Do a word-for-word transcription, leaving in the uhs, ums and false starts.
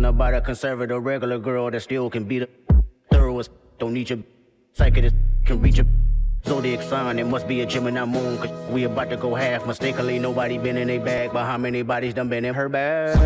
about a conservative regular girl that still can be the thoroughest. Don't need your psychiatrist can reach your zodiac sign. It must be a Gemini moon, cause we about to go half. Mistakenly, nobody been in a bag, but how many bodies done been in her bag?